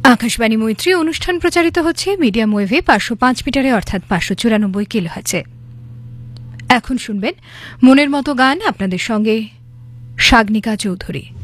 আকাশবাণী মৈত্রী অনুষ্ঠান প্রচারিত হচ্ছে মিডিয়াম ওয়েভে 505 মিটারে অর্থাৎ 594 কিলোহার্টজে। এখন শুনবেন মনের মতো গান, আপনাদের সঙ্গে সাগনিকা চৌধুরী।